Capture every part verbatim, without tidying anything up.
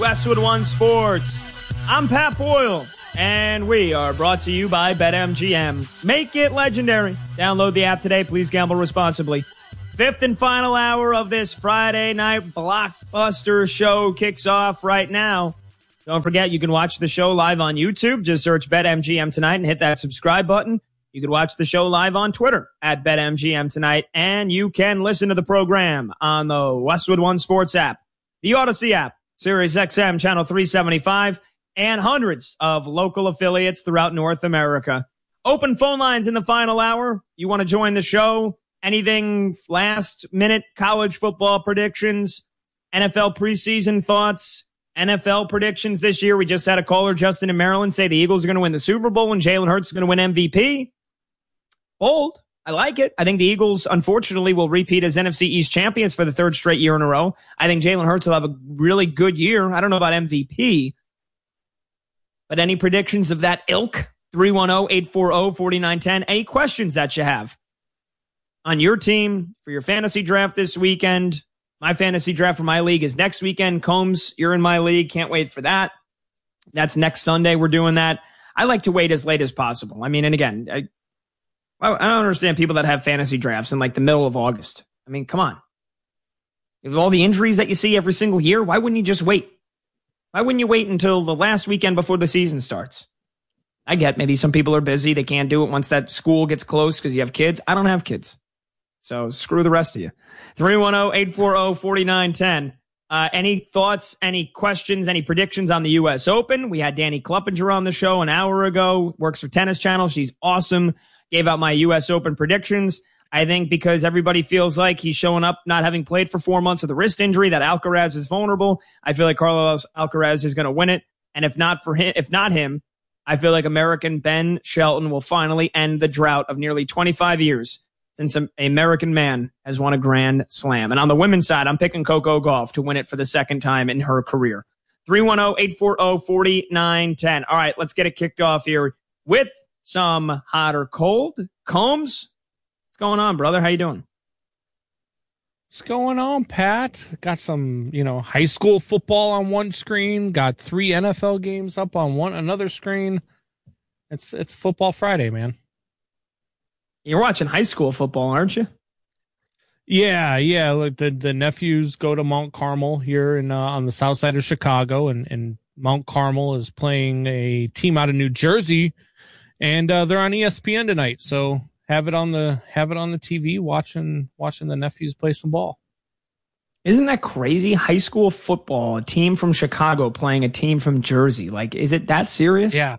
Westwood One Sports. I'm Pat Boyle, and we are brought to you by BetMGM. Make it legendary. Download the app today. Please gamble responsibly. Fifth and final hour of this Friday night blockbuster show kicks off right now. Don't forget, you can watch the show live on YouTube. Just search BetMGM Tonight and hit that subscribe button. You can watch the show live on Twitter at BetMGM Tonight, and you can listen to the program on the Westwood One Sports app, the Odyssey app, Sirius X M Channel three seventy-five, and hundreds of local affiliates throughout North America. Open phone lines in the final hour. You want to join the show? Anything last-minute college football predictions, N F L preseason thoughts, N F L predictions this year? We just had a caller, Justin in Maryland, say the Eagles are going to win the Super Bowl and Jalen Hurts is going to win M V P. Bold. I like it. I think the Eagles, unfortunately, will repeat as N F C East champions for the third straight year in a row. I think Jalen Hurts will have a really good year. I don't know about M V P, but any predictions of that ilk? three one zero, eight four zero, four nine one zero. Any questions that you have on your team for your fantasy draft this weekend? My fantasy draft for my league is next weekend. Combs, you're in my league. Can't wait for that. That's next Sunday. We're doing that. I like to wait as late as possible. I mean, and again, I, I don't understand people that have fantasy drafts in like the middle of August. I mean, come on. With all the injuries that you see every single year, why wouldn't you just wait? Why wouldn't you wait until the last weekend before the season starts? I get maybe some people are busy. They can't do it once that school gets close because you have kids. I don't have kids. So screw the rest of you. three one zero, eight four zero, four nine one zero. Uh, any thoughts, any questions, any predictions on the U S Open? We had Danny Kluppinger on the show an hour ago. Works for Tennis Channel. She's awesome. Gave out my U S Open predictions. I think because everybody feels like he's showing up not having played for four months with a wrist injury, that Alcaraz is vulnerable. I feel like Carlos Alcaraz is going to win it. And if not for him, if not him, I feel like American Ben Shelton will finally end the drought of nearly twenty-five years since an American man has won a Grand Slam. And on the women's side, I'm picking Coco Gauff to win it for the second time in her career. three one zero, eight four zero, four nine one zero. All right, let's get it kicked off here with some hot or cold. Combs, what's going on, brother? How you doing? What's going on, Pat? Got some, you know, high school football on one screen. Got three N F L games up on one another screen. It's it's Football Friday, man. You're watching high school football, aren't you? Yeah, yeah. Look, the the nephews go to Mount Carmel here in uh, on the south side of Chicago, and and Mount Carmel is playing a team out of New Jersey. And uh, they're on E S P N tonight, so have it on the have it on the T V, watching watching the nephews play some ball. Isn't that crazy? High school football, a team from Chicago playing a team from Jersey. Like, is it that serious? Yeah,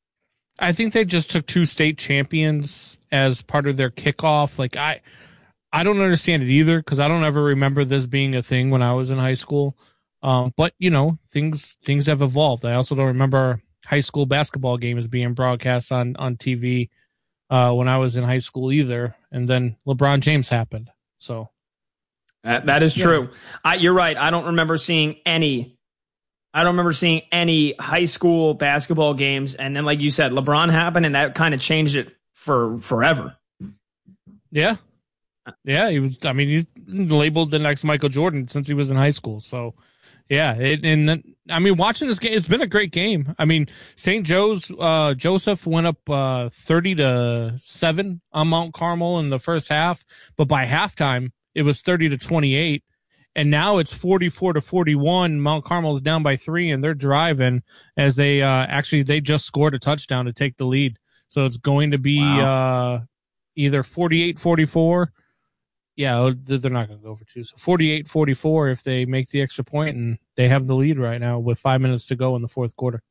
I think they just took two state champions as part of their kickoff. Like, I I don't understand it either because I don't ever remember this being a thing when I was in high school. Um, but you know, things things have evolved. I also don't remember high school basketball games being broadcast on, on T V uh, when I was in high school either. And then LeBron James happened. So that, that is true. Yeah. I, you're right. I don't remember seeing any, I don't remember seeing any high school basketball games. And then, like you said, LeBron happened and that kind of changed it for forever. Yeah. Yeah. He was, I mean, he's labeled the next Michael Jordan since he was in high school. So yeah, it, and then, I mean, watching this game, it's been a great game. I mean, Saint Joe's uh, Joseph went up uh, thirty to seven on Mount Carmel in the first half, but by halftime it was thirty to twenty-eight, and now it's forty-four to forty-one. Mount Carmel's down by three, and they're driving as they uh, actually they just scored a touchdown to take the lead. So it's going to be wow. uh, either forty-eight forty-four. Yeah, they're not going to go for two. So forty-eight forty-four if they make the extra point, and they have the lead right now with five minutes to go in the fourth quarter.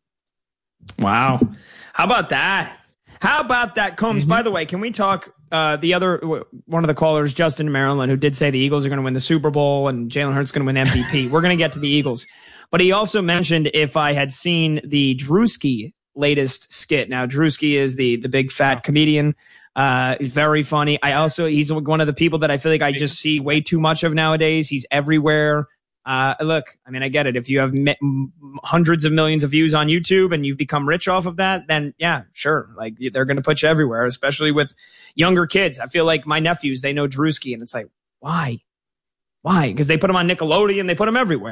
Wow. How about that? How about that, Combs? Mm-hmm. By the way, can we talk uh, the other one of the callers, Justin in Maryland, who did say the Eagles are going to win the Super Bowl and Jalen Hurts is going to win M V P. We're going to get to the Eagles. But he also mentioned if I had seen the Drewski latest skit. Now, Drewski is the the big fat comedian. Uh, he's very funny. I also, he's one of the people that I feel like I just see way too much of nowadays. He's everywhere. Uh, look, I mean, I get it. If you have mi- hundreds of millions of views on YouTube and you've become rich off of that, then yeah, sure. Like they're going to put you everywhere, especially with younger kids. I feel like my nephews, they know Drewski and it's like, why? Why? Because they put him on Nickelodeon. They put him everywhere.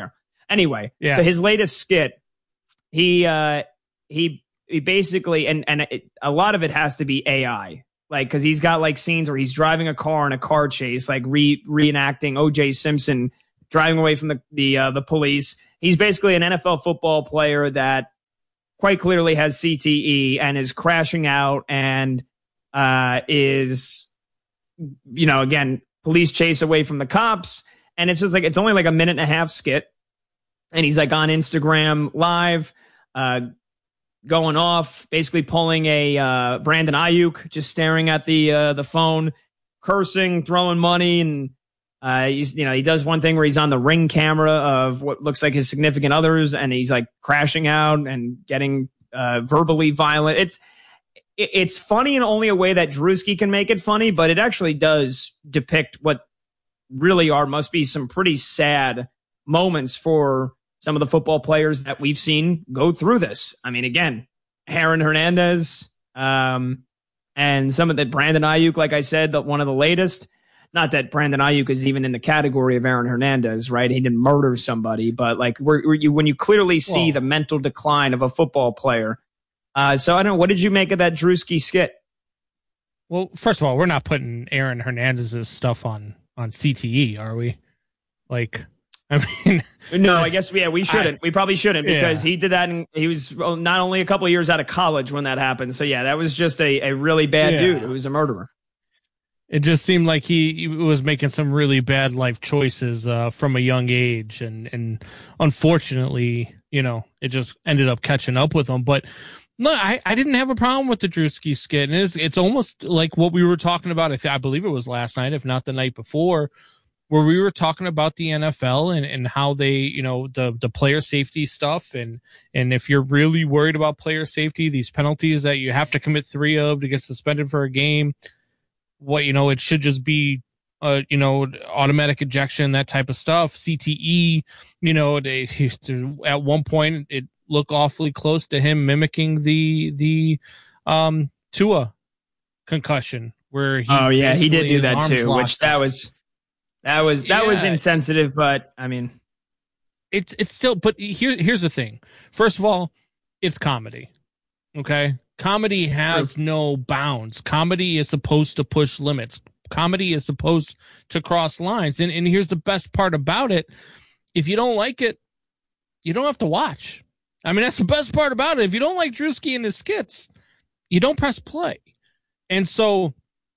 Anyway, yeah. so his latest skit, he uh, he he basically, and and it, a lot of it has to be A I, like because he's got like scenes where he's driving a car in a car chase, like re reenacting O J Simpson driving away from the the uh, the police. He's basically an N F L football player that quite clearly has C T E and is crashing out and uh, is, you know, again, police chase away from the cops. And it's just like, it's only like a minute and a half skit. And he's like on Instagram live, uh, going off, basically pulling a uh, Brandon Ayuk, just staring at the uh, the phone, cursing, throwing money. And, uh, he's, you know, he does one thing where he's on the Ring camera of what looks like his significant others. And he's like crashing out and getting uh, verbally violent. It's, It's funny in only a way that Drewski can make it funny, but it actually does depict what really are, must be some pretty sad moments for some of the football players that we've seen go through this. I mean, again, Aaron Hernandez, um, and some of the Brandon Ayuk, like I said, the, one of the latest. Not that Brandon Ayuk is even in the category of Aaron Hernandez, right? He didn't murder somebody, but like we're, we're, you, when you clearly see Whoa. the mental decline of a football player. Uh, so I don't know. What did you make of that Drewski skit? Well, first of all, we're not putting Aaron Hernandez's stuff on, on C T E, are we? Like, I mean, no, I guess yeah, we shouldn't. I, we probably shouldn't because yeah. he did that, and he was not only a couple of years out of college when that happened. So yeah, that was just a, a really bad yeah. dude who was a murderer. It just seemed like he, he was making some really bad life choices uh, from a young age, and and unfortunately, you know, it just ended up catching up with him. But no, I, I didn't have a problem with the Drewski skit. And it's, it's almost like what we were talking about. I, th- I believe it was last night, if not the night before, where we were talking about the N F L and, and how they, you know, the, the player safety stuff. And, and if you're really worried about player safety, these penalties that you have to commit three of to get suspended for a game, what, you know, it should just be, uh, you know, automatic ejection, that type of stuff. C T E, you know, they, at one point it, look awfully close to him mimicking the the um Tua concussion where he oh yeah he did do that too, which that was that was that yeah. was insensitive, but I mean it's it's still. But here here's the thing. First of all, it's comedy. Okay, comedy has True. no bounds. Comedy is supposed to push limits. Comedy is supposed to cross lines. And and here's the best part about it: if you don't like it, you don't have to watch. I mean, that's the best part about it. If you don't like Drewski and his skits, you don't press play. And so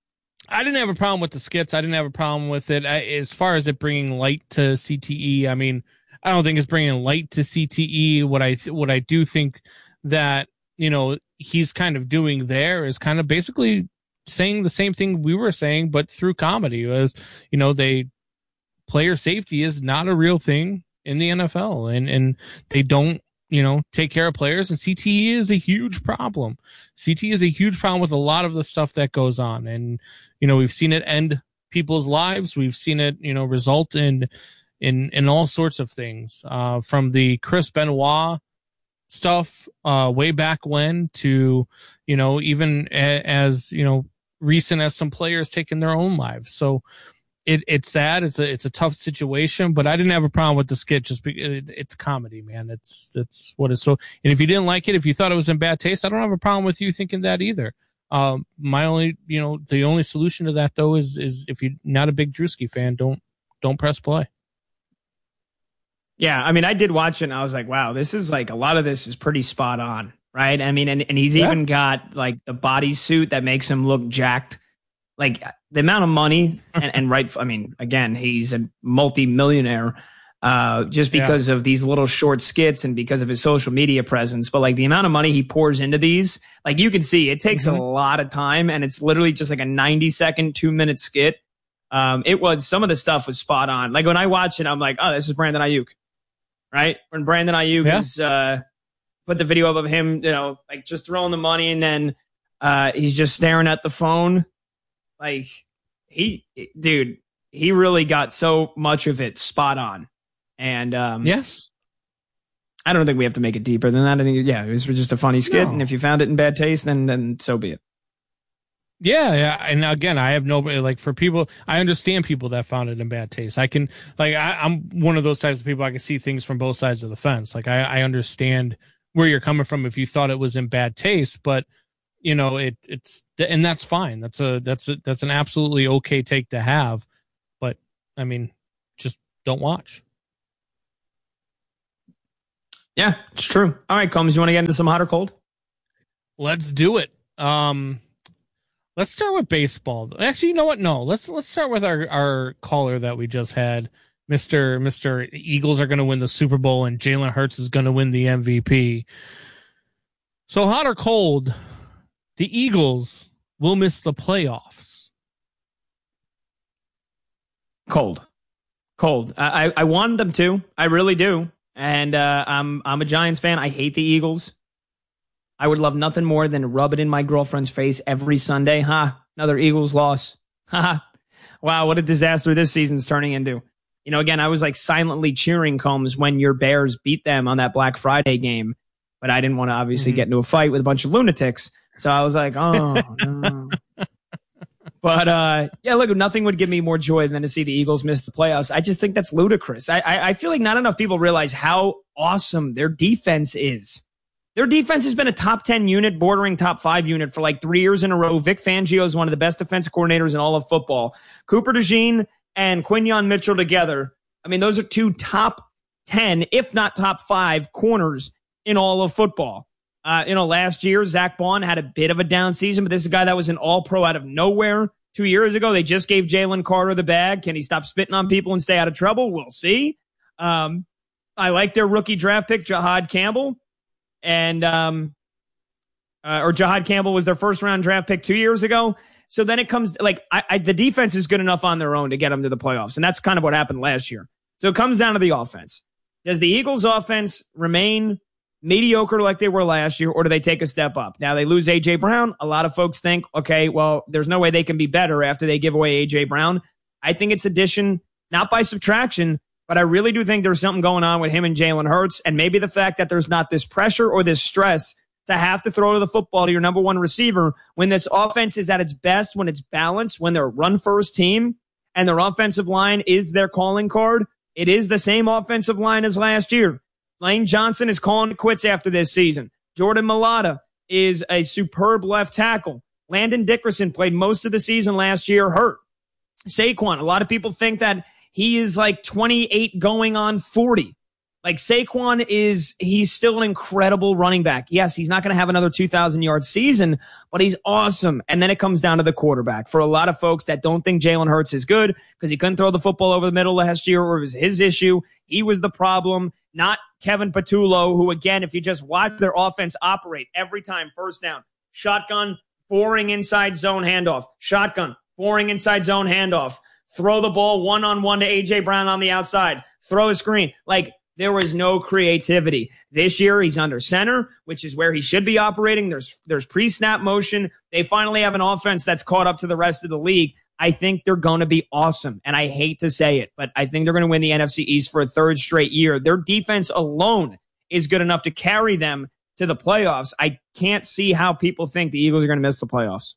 I didn't have a problem with the skits. I didn't have a problem with it. I, as far as it bringing light to C T E, I mean, I don't think it's bringing light to C T E. What I, th- what I do think that, you know, he's kind of doing there is kind of basically saying the same thing we were saying, but through comedy. Was, you know, they player safety is not a real thing in the N F L, and, and they don't, you know, take care of players, and C T E is a huge problem. C T E is a huge problem with a lot of the stuff that goes on. And, you know, we've seen it end people's lives. We've seen it, you know, result in, in, in all sorts of things, uh, from the Chris Benoit stuff, uh, way back when to, you know, even a, as, you know, recent as some players taking their own lives. So, It it's sad. It's a it's a tough situation, but I didn't have a problem with the skit. Just because it, it's comedy, man. It's it's what it's so. And if you didn't like it, if you thought it was in bad taste, I don't have a problem with you thinking that either. Um, my only, you know, the only solution to that though is is if you're not a big Drewski fan, don't don't press play. Yeah, I mean, I did watch it and I was like, wow, this is like a lot of this is pretty spot on, right? I mean, and and he's yeah. even got like the bodysuit that makes him look jacked. Like the amount of money and, and right. I mean, again, he's a multi-millionaire uh, just because yeah. of these little short skits and because of his social media presence. But like the amount of money he pours into these, like you can see, it takes mm-hmm. a lot of time, and it's literally just like a ninety second, two minute skit. Um, it was some of the stuff was spot on. Like when I watch it, I'm like, oh, this is Brandon Ayuk, right? When Brandon Ayuk yeah. is uh, put the video up of him, you know, like just throwing the money, and then uh, he's just staring at the phone. Like he, dude, he really got so much of it spot on. And um, yes, I don't think we have to make it deeper than that. I think, yeah, it was just a funny skit. No. And if you found it in bad taste, then then so be it. Yeah, yeah, and again, I have no like for people. I understand people that found it in bad taste. I can like I, I'm one of those types of people. I can see things from both sides of the fence. Like I, I understand where you're coming from if you thought it was in bad taste, but you know it it's and that's fine. That's a that's a, that's an absolutely okay take to have. But I mean, just don't watch. Yeah, it's true. All right, Combs, you want to get into some hot or cold? Let's do it. Um. Let's start with baseball. Actually, you know what? No, let's let's start with our, our caller that we just had, Mister Mister Eagles are going to win the Super Bowl and Jalen Hurts is going to win the M V P. So hot or cold, the Eagles will miss the playoffs. Cold, cold. I I, I wanted them to. I really do. And uh, I'm I'm a Giants fan. I hate the Eagles. I would love nothing more than rub it in my girlfriend's face every Sunday. Ha, huh, another Eagles loss. Ha, wow, what a disaster this season's turning into. You know, again, I was like silently cheering Combs when your Bears beat them on that Black Friday game, but I didn't want to obviously mm-hmm. get into a fight with a bunch of lunatics. So I was like, oh, no. But uh, yeah, look, nothing would give me more joy than to see the Eagles miss the playoffs. I just think that's ludicrous. I, I, I feel like not enough people realize how awesome their defense is. Their defense has been a top ten unit, bordering top five unit for like three years in a row. Vic Fangio is one of the best defensive coordinators in all of football. Cooper DeJean and Quinyon Mitchell together. I mean, those are two top ten, if not top five corners in all of football. Uh, you know, last year, Zach Bond had a bit of a down season, but this is a guy that was an all pro out of nowhere. Two years ago, they just gave Jalen Carter the bag. Can he stop spitting on people and stay out of trouble? We'll see. Um, I like their rookie draft pick, Jahad Campbell. And, um, uh, or Jahad Campbell was their first round draft pick two years ago. So then it comes like I, I, the defense is good enough on their own to get them to the playoffs. And that's kind of what happened last year. So it comes down to the offense. Does the Eagles offense remain mediocre like they were last year, or do they take a step up? Now they lose A J Brown. A lot of folks think, okay, well, there's no way they can be better after they give away A J Brown. I think it's addition, not by subtraction. But I really do think there's something going on with him and Jalen Hurts, and maybe the fact that there's not this pressure or this stress to have to throw the football to your number one receiver when this offense is at its best, when it's balanced, when they're a run-first team, and their offensive line is their calling card. It is the same offensive line as last year. Lane Johnson is calling it quits after this season. Jordan Mailata is a superb left tackle. Landon Dickerson played most of the season last year hurt. Saquon, a lot of people think that he is like twenty-eight going on forty. Like Saquon is, he's still an incredible running back. Yes, he's not going to have another two thousand yard season, but he's awesome. And then it comes down to the quarterback. For a lot of folks that don't think Jalen Hurts is good because he couldn't throw the football over the middle last year, or it was his issue, he was the problem, not Kevin Patullo, who again, if you just watch their offense operate every time, first down, shotgun, boring inside zone handoff, shotgun, boring inside zone handoff. Throw the ball one-on-one to A J Brown on the outside. Throw a screen. Like, there was no creativity. This year, he's under center, which is where he should be operating. There's there's pre-snap motion. They finally have an offense that's caught up to the rest of the league. I think they're going to be awesome. And I hate to say it, but I think they're going to win the N F C East for a third straight year. Their defense alone is good enough to carry them to the playoffs. I can't see how people think the Eagles are going to miss the playoffs.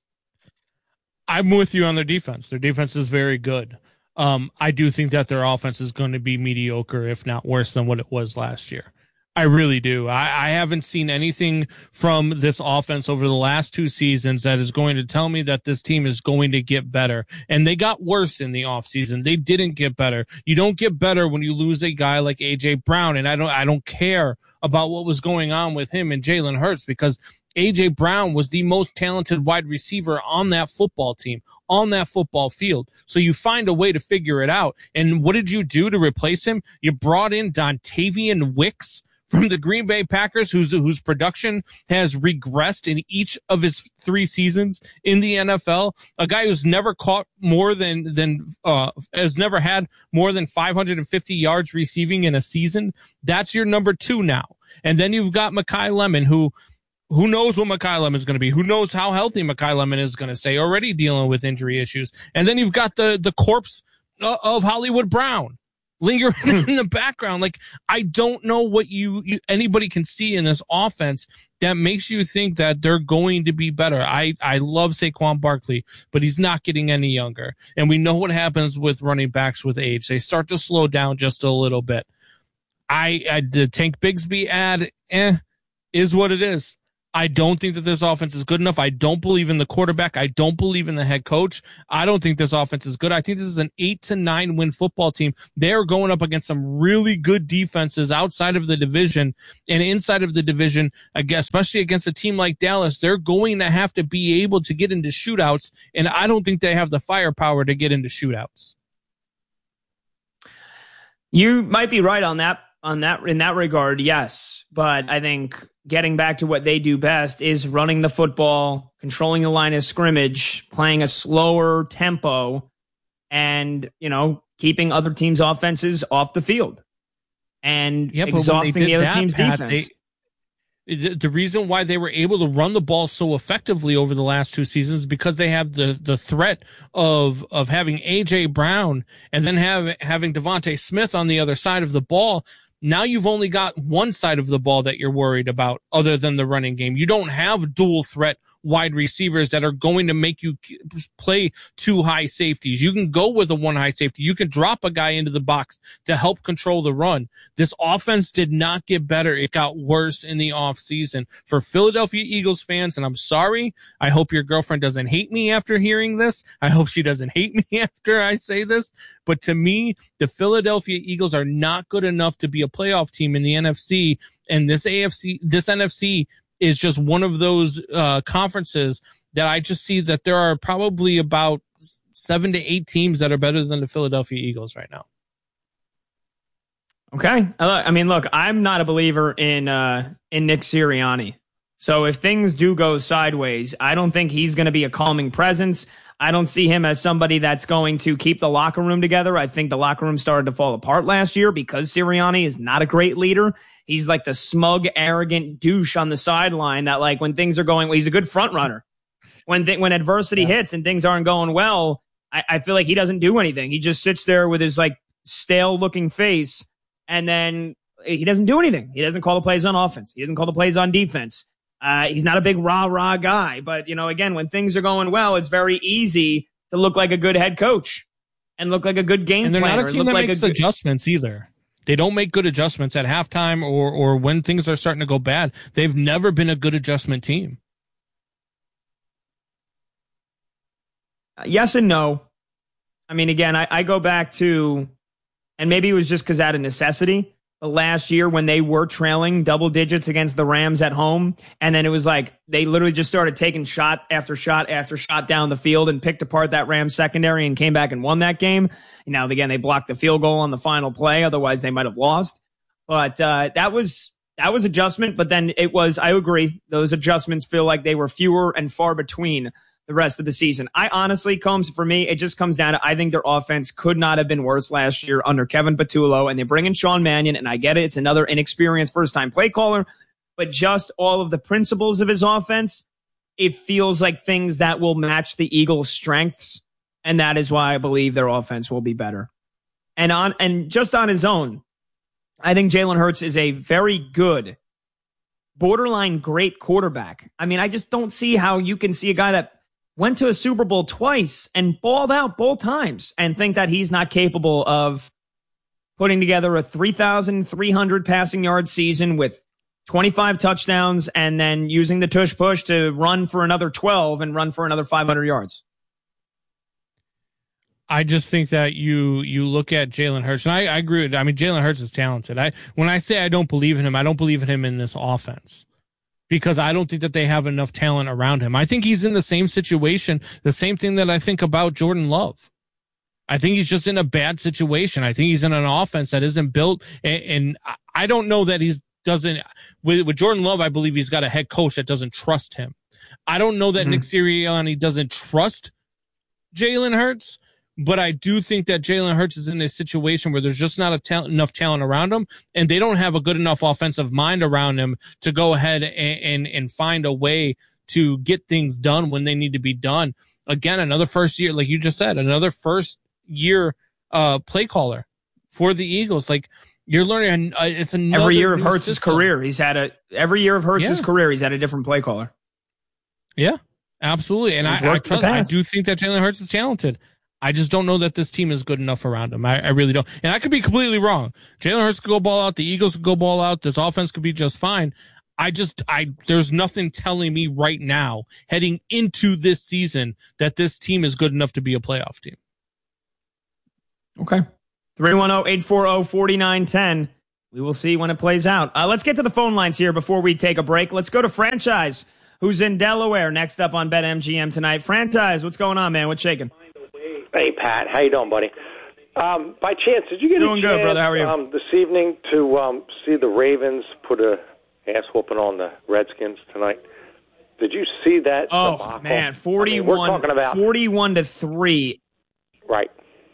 I'm with you on their defense. Their defense is very good. Um, I do think that their offense is going to be mediocre, if not worse than what it was last year. I really do. I, I haven't seen anything from this offense over the last two seasons that is going to tell me that this team is going to get better. And they got worse in the offseason. They didn't get better. You don't get better when you lose a guy like A J Brown. And I don't, I don't care about what was going on with him and Jalen Hurts, because A J Brown was the most talented wide receiver on that football team, on that football field. So you find a way to figure it out. And what did you do to replace him? You brought in Dontavian Wicks from the Green Bay Packers, whose whose production has regressed in each of his three seasons in the N F L. A guy who's never caught more than than uh has never had more than five hundred fifty yards receiving in a season. That's your number two now. And then you've got Mekhi Lemon, who who knows what Mekhi Lemon is going to be? Who knows how healthy Mekhi Lemon is going to stay? Already dealing with injury issues. And then you've got the the corpse of Hollywood Brown. lingering in the background. Like, I don't know what you, you anybody can see in this offense that makes you think that they're going to be better. I, I love Saquon Barkley, but he's not getting any younger. And we know what happens with running backs with age. They start to slow down just a little bit. I, I the Tank Bigsby ad, eh, is what it is. I don't think that this offense is good enough. I don't believe in the quarterback. I don't believe in the head coach. I don't think this offense is good. I think this is an eight to nine win football team. They're going up against some really good defenses outside of the division and inside of the division, especially against a team like Dallas. They're going to have to be able to get into shootouts, and I don't think they have the firepower to get into shootouts. You might be right on that, on that, in that regard, yes. But I think getting back to what they do best is running the football, controlling the line of scrimmage, playing a slower tempo, and, you know, keeping other teams' offenses off the field and yeah, exhausting the other that, team's Pat, defense. They, the reason why they were able to run the ball so effectively over the last two seasons is because they have the, the threat of, of having A J Brown and then have, having Devontae Smith on the other side of the ball. Now you've only got one side of the ball that you're worried about other than the running game. You don't have dual threat wide receivers that are going to make you play two high safeties. You can go with a one high safety. You can drop a guy into the box to help control the run. This offense did not get better. It got worse in the offseason. For Philadelphia Eagles fans, and I'm sorry, I hope your girlfriend doesn't hate me after hearing this. I hope she doesn't hate me after I say this. But to me, the Philadelphia Eagles are not good enough to be a playoff team in the N F C, and this A F C, this N F C is just one of those uh, conferences that I just see that there are probably about seven to eight teams that are better than the Philadelphia Eagles right now. Okay. I mean, look, I'm not a believer in uh, in Nick Sirianni. So if things do go sideways, I don't think he's going to be a calming presence. I don't see him as somebody that's going to keep the locker room together. I think the locker room started to fall apart last year because Sirianni is not a great leader. He's like the smug, arrogant douche on the sideline that, like, when things are going, well, he's a good front runner. When th- when adversity yeah. hits and things aren't going well, I-, I feel like he doesn't do anything. He just sits there with his, like, stale-looking face, and then he doesn't do anything. He doesn't call the plays on offense. He doesn't call the plays on defense. Uh, he's not a big rah-rah guy. But, you know, again, when things are going well, it's very easy to look like a good head coach and look like a good game planner. And they're planner, not a team that like makes good- adjustments either. They don't make good adjustments at halftime or or when things are starting to go bad. They've never been a good adjustment team. Yes and no. I mean, again, I, I go back to, and maybe it was just because out of necessity, but last year when they were trailing double digits against the Rams at home, and then it was like they literally just started taking shot after shot after shot down the field and picked apart that Rams secondary and came back and won that game. Now, again, they blocked the field goal on the final play. Otherwise, they might have lost. But uh, that was that was adjustment. But then it was, I agree, those adjustments feel like they were fewer and far between the rest of the season. I honestly, Combs, for me, it just comes down to, I think their offense could not have been worse last year under Kevin Patullo, and they bring in Sean Mannion, and I get it. It's another inexperienced first-time play caller, but just all of the principles of his offense, it feels like things that will match the Eagles' strengths, and that is why I believe their offense will be better. And on and just on his own, I think Jalen Hurts is a very good, borderline great quarterback. I mean, I just don't see how you can see a guy that went to a Super Bowl twice and balled out both times and think that he's not capable of putting together a three thousand three hundred passing yard season with twenty-five touchdowns and then using the tush push to run for another twelve and run for another five hundred yards. I just think that you you look at Jalen Hurts, and I, I agree with, I mean, Jalen Hurts is talented. I when I say I don't believe in him, I don't believe in him in this offense, because I don't think that they have enough talent around him. I think he's in the same situation, the same thing that I think about Jordan Love. I think he's just in a bad situation. I think he's in an offense that isn't built, and, and I don't know that he's doesn't with, with Jordan Love. I believe he's got a head coach that doesn't trust him. I don't know that mm-hmm. Nick Sirianni doesn't trust Jalen Hurts, but I do think that Jalen Hurts is in a situation where there's just not a ta- enough talent around him, and they don't have a good enough offensive mind around him to go ahead and, and, and find a way to get things done when they need to be done. Again, another first year, like you just said, another first year uh, play caller for the Eagles. Like, you're learning, uh, it's another every year of Hurts' system. career. He's had a every year of Hurts' yeah. career. He's had a different play caller. Yeah, absolutely. And I, I, trust, I do think that Jalen Hurts is talented. I just don't know that this team is good enough around him. I, I really don't. And I could be completely wrong. Jalen Hurts could go ball out. The Eagles could go ball out. This offense could be just fine. I just, I, there's nothing telling me right now heading into this season that this team is good enough to be a playoff team. Okay. three one zero, eight four zero, four nine one zero. We will see when it plays out. Uh, let's get to the phone lines here before we take a break. Let's go to Franchise, who's in Delaware, next up on BetMGM tonight. Franchise, what's going on, man? What's shaking? Hey, Pat. How you doing, buddy? Um, by chance, did you get doing a chance good, brother. How are you? Um, this evening to um, see the Ravens put a ass whooping on the Redskins tonight? Did you see that? Oh, debacle? man. forty-one, I mean, we're talking about forty-one to three. Right.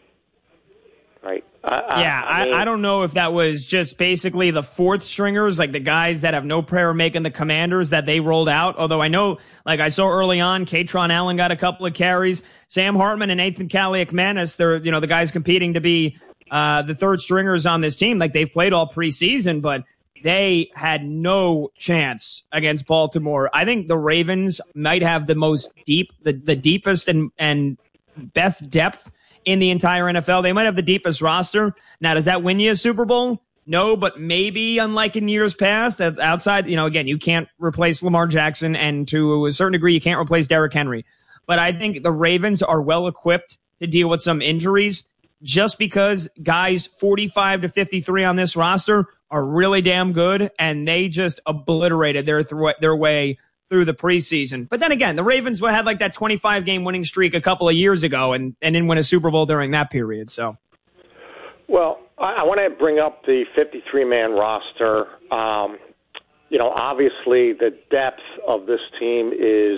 Right. I, yeah, I, I, mean, I, I don't know if that was just basically the fourth stringers, like the guys that have no prayer making the Commanders that they rolled out. Although I know, like I saw early on, Katron Allen got a couple of carries. Sam Hartman and Nathan Kaliakmanis, they're, you know, the guys competing to be uh, the third stringers on this team. Like they've played all preseason, but they had no chance against Baltimore. I think the Ravens might have the most deep, the, the deepest and, and best depth in the entire N F L. They might have the deepest roster. Now, does that win you a Super Bowl? No, but maybe, unlike in years past, that's outside, you know, again, you can't replace Lamar Jackson, and to a certain degree, you can't replace Derrick Henry. But I think the Ravens are well equipped to deal with some injuries just because guys forty-five to fifty-three on this roster are really damn good, and they just obliterated their, th- their way through the preseason. But then again, the Ravens had like that twenty-five game winning streak a couple of years ago and, and didn't win a Super Bowl during that period. So, well, I, I want to bring up the fifty-three man roster. Um, you know, obviously the depth of this team is,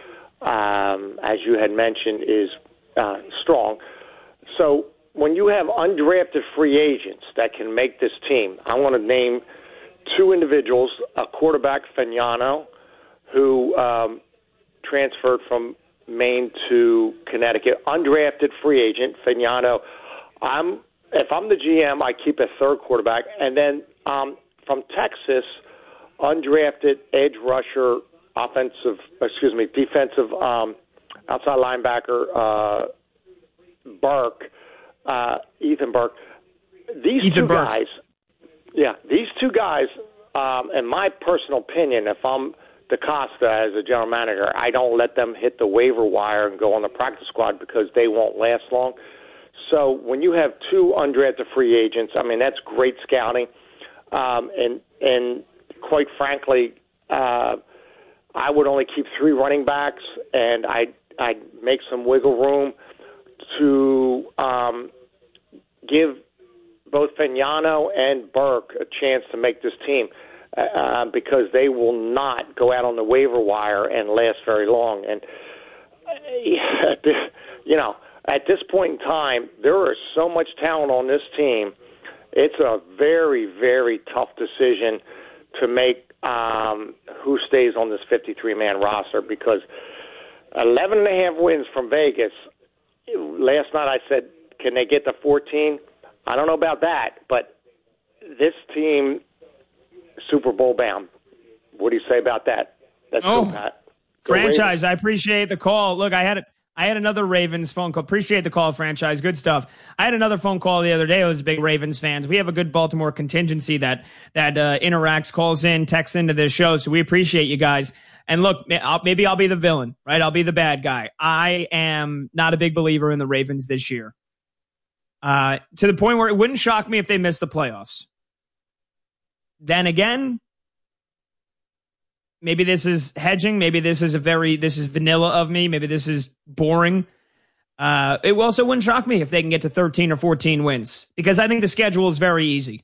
um, as you had mentioned, is uh, strong. So when you have undrafted free agents that can make this team, I want to name two individuals, a quarterback, Fagnano, who um, transferred from Maine to Connecticut, undrafted free agent, Fagnano. I'm, if I'm the G M, I keep a third quarterback. And then um, from Texas, undrafted edge rusher, offensive, excuse me, defensive um, outside linebacker, uh, Burke, uh, Ethan Burke. These Ethan two Burke. guys, yeah, these two guys, um, in my personal opinion, if I'm DaCosta as a general manager, I don't let them hit the waiver wire and go on the practice squad because they won't last long. So when you have two undrafted free agents, I mean, that's great scouting. Um, and, and quite frankly, uh, I would only keep three running backs, and I'd, I'd make some wiggle room to um, give both Fagnano and Burke a chance to make this team. Uh, because they will not go out on the waiver wire and last very long. And, uh, you know, at this point in time, there is so much talent on this team. It's a very, very tough decision to make um, who stays on this fifty-three man roster because eleven and a half wins from Vegas. Last night I said, can they get to fourteen? I don't know about that, but this team – Super Bowl bound. What do you say about that? That's oh, cool, Pat. Franchise, I appreciate the call. Look, I had I had another Ravens phone call. Appreciate the call, Franchise. Good stuff. I had another phone call the other day. It was big Ravens fans. We have a good Baltimore contingency that that uh, interacts, calls in, texts into this show. So we appreciate you guys. And look, I'll, maybe I'll be the villain, right? I'll be the bad guy. I am not a big believer in the Ravens this year. Uh, to the point where it wouldn't shock me if they missed the playoffs. Then again, maybe this is hedging. Maybe this is a very, this is vanilla of me. Maybe this is boring. Uh, it also wouldn't shock me if they can get to thirteen or fourteen wins because I think the schedule is very easy.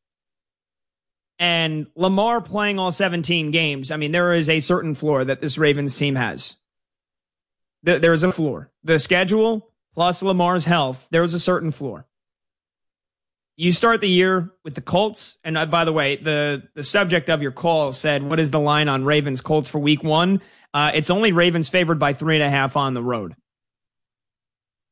And Lamar playing all seventeen games, I mean, there is a certain floor that this Ravens team has. There, there is a floor. The schedule plus Lamar's health, there is a certain floor. You start the year with the Colts, and uh, by the way, the, the subject of your call said, what is the line on Ravens Colts for week one? Uh, it's only Ravens favored by three and a half on the road.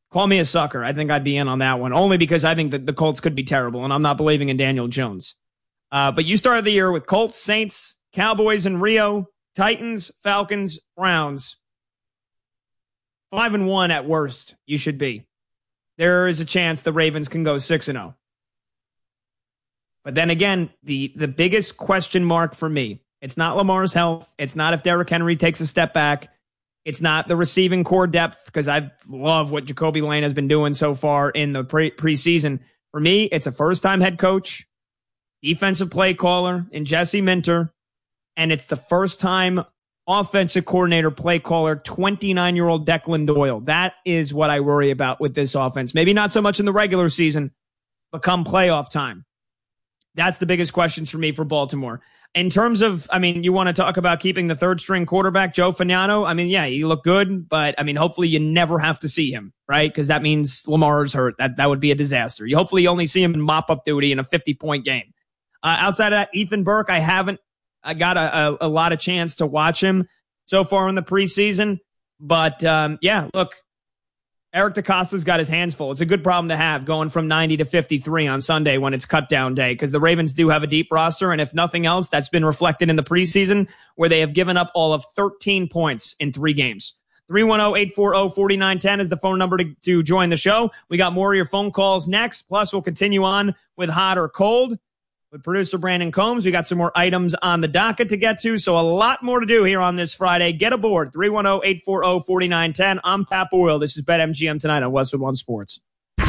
Call me a sucker. I think I'd be in on that one, only because I think that the Colts could be terrible, and I'm not believing in Daniel Jones. Uh, but you started the year with Colts, Saints, Cowboys, and Rio, Titans, Falcons, Browns. Five and one at worst, you should be. There is a chance the Ravens can go six and zero. But then again, the the biggest question mark for me, it's not Lamar's health. It's not if Derrick Henry takes a step back. It's not the receiving core depth, because I love what Jacoby Lane has been doing so far in the pre- preseason. For me, it's a first-time head coach, defensive play caller in Jesse Minter, and it's the first-time offensive coordinator, play caller, twenty-nine-year-old Declan Doyle. That is what I worry about with this offense. Maybe not so much in the regular season, but come playoff time. That's the biggest questions for me for Baltimore. In terms of, I mean, you want to talk about keeping the third string quarterback, Joe Fagnano. I mean, yeah, you look good, but I mean, hopefully you never have to see him, right? Because that means Lamar's hurt. That that would be a disaster. You hopefully you only see him in mop-up duty in a fifty-point game. Uh, outside of that, Ethan Burke, I haven't I got a, a, a lot of chance to watch him so far in the preseason. But, um, yeah, look, Eric DeCosta's got his hands full. It's a good problem to have, going from ninety to fifty-three on Sunday when it's cut down day, because the Ravens do have a deep roster, and if nothing else, that's been reflected in the preseason, where they have given up all of thirteen points in three games. three one zero, eight four zero, four nine one zero is the phone number to, to join the show. We got more of your phone calls next, plus we'll continue on with hot or cold with producer Brandon Combs. We got some more items on the docket to get to, so a lot more to do here on this Friday. Get aboard, three one zero, eight four zero, four nine one zero. I'm Pat Boyle. This is BetMGM tonight on Westwood One Sports.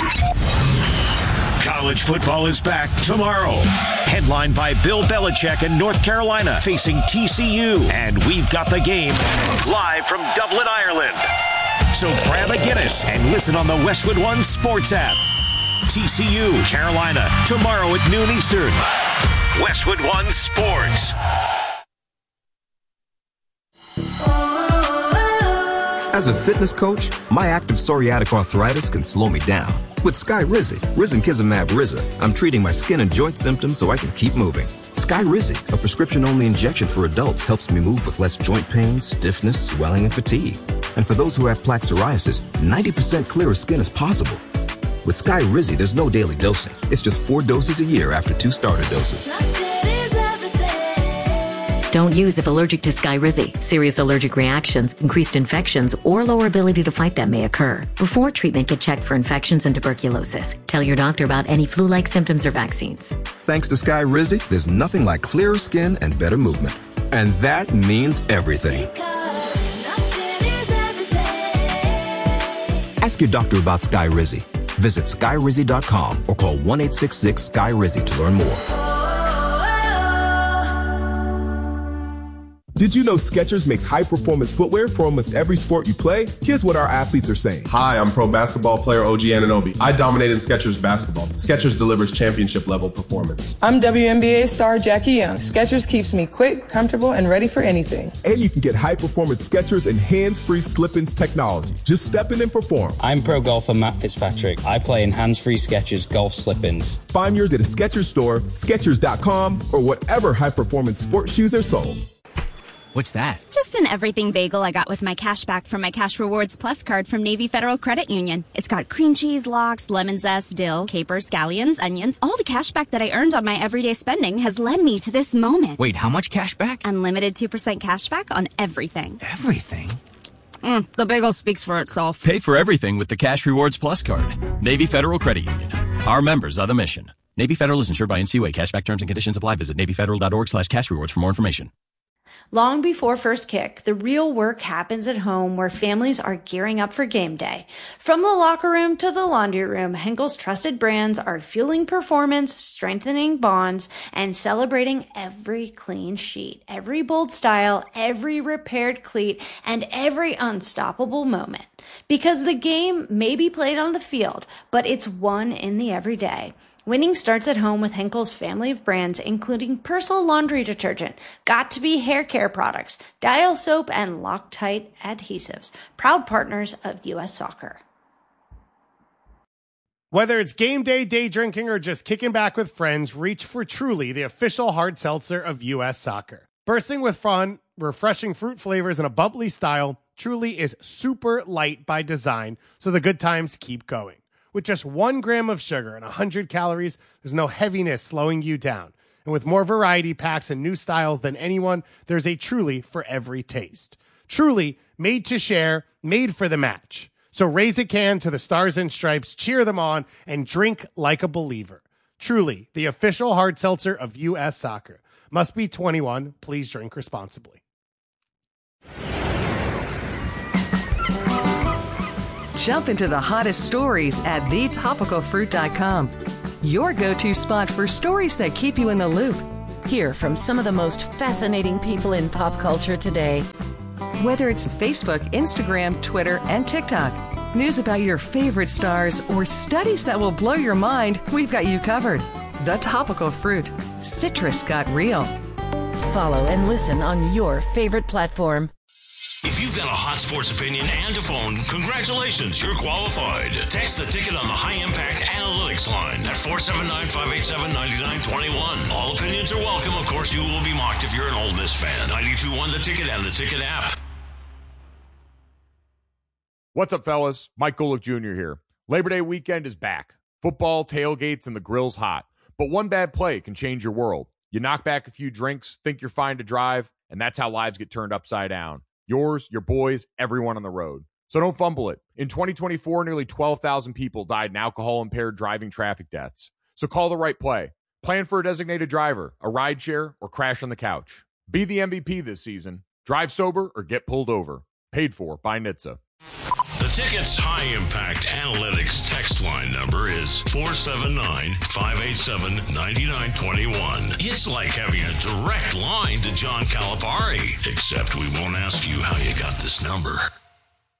College football is back tomorrow. Headlined by Bill Belichick in North Carolina, facing T C U. And we've got the game live from Dublin, Ireland. So grab a Guinness and listen on the Westwood One Sports app. T C U, Carolina, tomorrow at noon Eastern. Westwood One Sports. As a fitness coach, my active psoriatic arthritis can slow me down. With Skyrizi, Risankizumab Riza, I'm treating my skin and joint symptoms so I can keep moving. Skyrizi, a prescription-only injection for adults, helps me move with less joint pain, stiffness, swelling, and fatigue. And for those who have plaque psoriasis, ninety percent clearer skin is possible. With Skyrizi, there's no daily dosing. It's just four doses a year after two starter doses. Don't use if allergic to Skyrizi. Serious allergic reactions, increased infections, or lower ability to fight them may occur. Before treatment, get checked for infections and tuberculosis. Tell your doctor about any flu-like symptoms or vaccines. Thanks to Skyrizi, there's nothing like clearer skin and better movement. And that means everything. Ask your doctor about Skyrizi. Visit Skyrizi dot com or call one eight six six Sky Rizzy to learn more. Did you know Skechers makes high-performance footwear for almost every sport you play? Here's what our athletes are saying. Hi, I'm pro basketball player O G Anunoby. I dominate in Skechers basketball. Skechers delivers championship-level performance. I'm W N B A star Jackie Young. Skechers keeps me quick, comfortable, and ready for anything. And you can get high-performance Skechers and hands-free slip-ins technology. Just step in and perform. I'm pro golfer Matt Fitzpatrick. I play in hands-free Skechers golf slip-ins. Find yours at a Skechers store, Skechers dot com, or whatever high-performance sports shoes are sold. What's that? Just an everything bagel I got with my cash back from my Cash Rewards Plus card from Navy Federal Credit Union. It's got cream cheese, lox, lemon zest, dill, capers, scallions, onions. All the cash back that I earned on my everyday spending has led me to this moment. Wait, how much cash back? Unlimited two percent cash back on everything. Everything? Mm, the bagel speaks for itself. Pay for everything with the Cash Rewards Plus card. Navy Federal Credit Union. Our members are the mission. Navy Federal is insured by N C U A. Cashback terms and conditions apply. Visit Navy Federal dot org slash cash rewards for more information. Long before first kick, the real work happens at home where families are gearing up for game day. From the locker room to the laundry room, Henkel's trusted brands are fueling performance, strengthening bonds, and celebrating every clean sheet, every bold style, every repaired cleat, and every unstoppable moment. Because the game may be played on the field, but it's won in the everyday. Winning starts at home with Henkel's family of brands, including Persil laundry detergent, Got2b hair care products, Dial soap, and Loctite adhesives, proud partners of U S Soccer. Whether it's game day, day drinking, or just kicking back with friends, reach for Truly, the official hard seltzer of U S Soccer. Bursting with fun, refreshing fruit flavors, and a bubbly style, Truly is super light by design, so the good times keep going. With just one gram of sugar and one hundred calories, there's no heaviness slowing you down. And with more variety packs and new styles than anyone, there's a Truly for every taste. Truly, made to share, made for the match. So raise a can to the Stars and Stripes, cheer them on, and drink like a believer. Truly, the official hard seltzer of U S Soccer. Must be twenty-one. Please drink responsibly. Jump into the hottest stories at the topical fruit dot com. Your go-to spot for stories that keep you in the loop. Hear from some of the most fascinating people in pop culture today. Whether it's Facebook, Instagram, Twitter, and TikTok, news about your favorite stars, or studies that will blow your mind, we've got you covered. The Topical Fruit. Citrus got real. Follow and listen on your favorite platform. If you've got a hot sports opinion and a phone, congratulations, you're qualified. Text the ticket on the High Impact Analytics line at four seven nine, five eight seven, nine nine two one. All opinions are welcome. Of course, you will be mocked if you're an Ole Miss fan. ninety-two point one The Ticket and the Ticket app. What's up, fellas? Mike Golick Junior here. Labor Day weekend is back. Football, tailgates, and the grill's hot. But one bad play can change your world. You knock back a few drinks, think you're fine to drive, and that's how lives get turned upside down. Yours, your boys, everyone on the road. So don't fumble it. In twenty twenty-four, nearly twelve thousand people died in alcohol-impaired driving traffic deaths. So call the right play. Plan for a designated driver, a rideshare, or crash on the couch. Be the M V P this season. Drive sober or get pulled over. Paid for by N H T S A. The Ticket's High Impact Analytics text line number is four seven nine, five eight seven, nine nine two one. It's like having a direct line to John Calipari, except we won't ask you how you got this number.